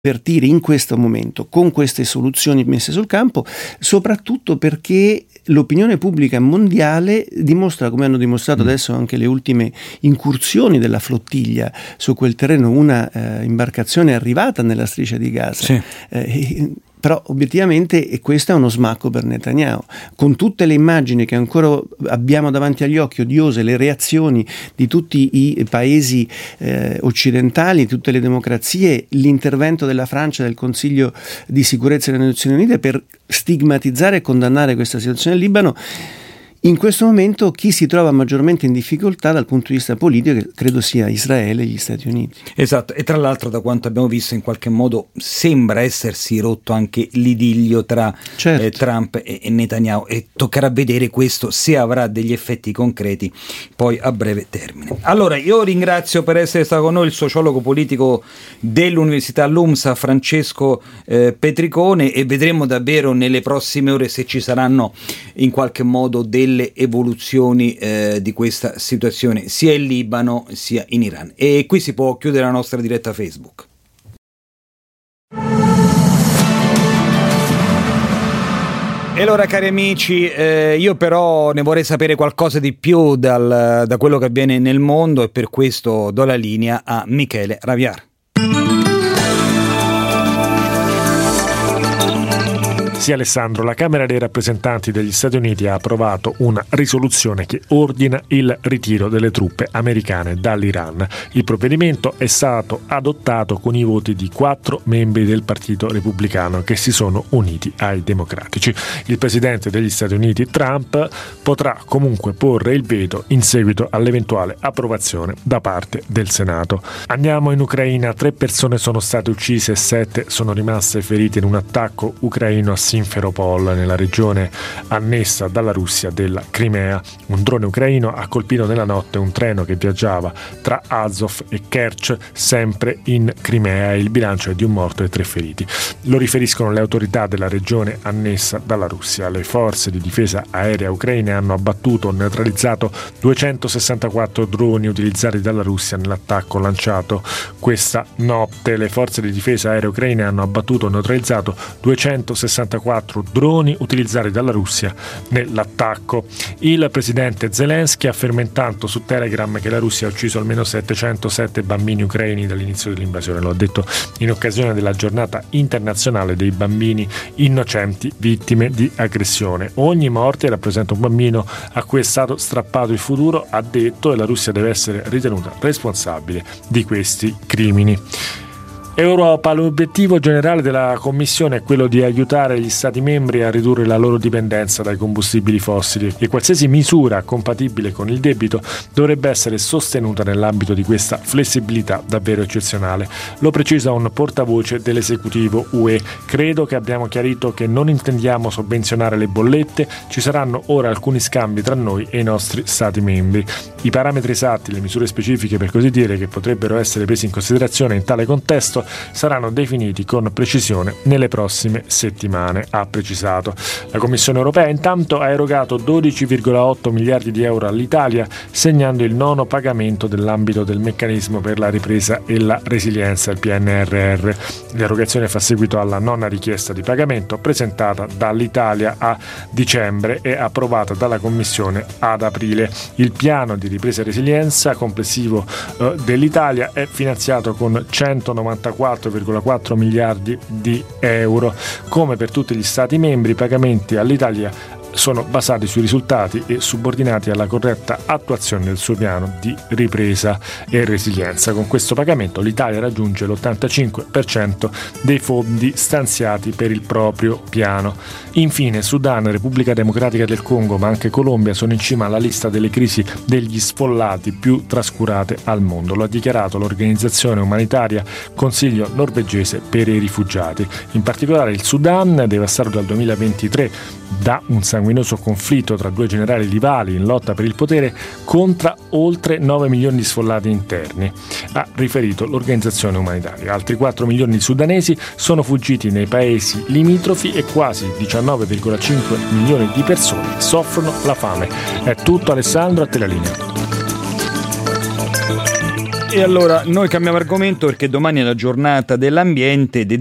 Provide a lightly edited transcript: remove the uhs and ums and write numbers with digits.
partire in questo momento con queste soluzioni messe sul campo, soprattutto perché l'opinione pubblica mondiale dimostra, come hanno dimostrato adesso anche le ultime incursioni della flottiglia su quel terreno, una imbarcazione è arrivata nella striscia di Gaza. Sì. Però obiettivamente questo è uno smacco per Netanyahu, con tutte le immagini che ancora abbiamo davanti agli occhi, odiose, le reazioni di tutti i paesi occidentali, tutte le democrazie, l'intervento della Francia, del Consiglio di sicurezza delle Nazioni Unite per stigmatizzare e condannare questa situazione in Libano. In questo momento chi si trova maggiormente in difficoltà dal punto di vista politico credo sia Israele e gli Stati Uniti. Esatto, e tra l'altro da quanto abbiamo visto in qualche modo sembra essersi rotto anche l'idillio tra Trump e Netanyahu, e toccherà vedere questo se avrà degli effetti concreti poi a breve termine. Allora io ringrazio per essere stato con noi il sociologo politico dell'Università LUMSA Francesco Petricone, e vedremo davvero nelle prossime ore se ci saranno in qualche modo delle evoluzioni di questa situazione sia in Libano sia in Iran. E qui si può chiudere la nostra diretta Facebook. E allora cari amici, io però ne vorrei sapere qualcosa di più da quello che avviene nel mondo, e per questo do la linea a Michele Raviar. Sì, Alessandro, la Camera dei rappresentanti degli Stati Uniti ha approvato una risoluzione che ordina il ritiro delle truppe americane dall'Iran. Il provvedimento è stato adottato con i voti di 4 membri del Partito Repubblicano che si sono uniti ai democratici. Il presidente degli Stati Uniti, Trump, potrà comunque porre il veto in seguito all'eventuale approvazione da parte del Senato. Andiamo in Ucraina. 3 persone sono state uccise e 7 sono rimaste ferite in un attacco ucraino a Simferopol, nella regione annessa dalla Russia della Crimea. Un drone ucraino ha colpito nella notte un treno che viaggiava tra Azov e Kerch, sempre in Crimea, e il bilancio è di un morto e 3 feriti. Lo riferiscono le autorità della regione annessa dalla Russia. Le forze di difesa aerea ucraine hanno abbattuto o neutralizzato 264 droni utilizzati dalla Russia nell'attacco lanciato questa notte. Le forze di difesa aerea ucraine hanno abbattuto o neutralizzato 264 droni utilizzati dalla Russia nell'attacco. Il presidente Zelensky afferma intanto su Telegram che la Russia ha ucciso almeno 707 bambini ucraini dall'inizio dell'invasione. Lo ha detto in occasione della giornata internazionale dei bambini innocenti vittime di aggressione. Ogni morte rappresenta un bambino a cui è stato strappato il futuro, ha detto, e la Russia deve essere ritenuta responsabile di questi crimini. Europa, l'obiettivo generale della Commissione è quello di aiutare gli Stati membri a ridurre la loro dipendenza dai combustibili fossili, e qualsiasi misura compatibile con il debito dovrebbe essere sostenuta nell'ambito di questa flessibilità davvero eccezionale. Lo precisa un portavoce dell'esecutivo UE. Credo che abbiamo chiarito che non intendiamo sovvenzionare le bollette, ci saranno ora alcuni scambi tra noi e i nostri Stati membri. I parametri esatti, le misure specifiche per così dire, che potrebbero essere presi in considerazione in tale contesto saranno definiti con precisione nelle prossime settimane, ha precisato. La Commissione europea intanto ha erogato 12,8 miliardi di euro all'Italia, segnando il 9° pagamento dell'ambito del meccanismo per la ripresa e la resilienza, il PNRR. L'erogazione fa seguito alla 9ª richiesta di pagamento presentata dall'Italia a dicembre e approvata dalla Commissione ad aprile. Il piano di ripresa e resilienza complessivo dell'Italia è finanziato con 194,4 miliardi di euro. Come per tutti gli Stati membri, i pagamenti all'Italia sono basati sui risultati e subordinati alla corretta attuazione del suo piano di ripresa e resilienza. Con questo pagamento l'Italia raggiunge l'85% dei fondi stanziati per il proprio piano. Infine, Sudan, Repubblica Democratica del Congo, ma anche Colombia sono in cima alla lista delle crisi degli sfollati più trascurate al mondo. Lo ha dichiarato l'organizzazione umanitaria Consiglio norvegese per i rifugiati. In particolare il Sudan, devastato dal 2023 da un sanguinoso conflitto tra 2 generali rivali in lotta per il potere, conta oltre 9 milioni di sfollati interni, ha riferito l'organizzazione umanitaria. Altri 4 milioni di sudanesi sono fuggiti nei paesi limitrofi e quasi 19,5 milioni di persone soffrono la fame. È tutto, Alessandro, a te la linea. E allora noi cambiamo argomento perché domani è la giornata dell'ambiente.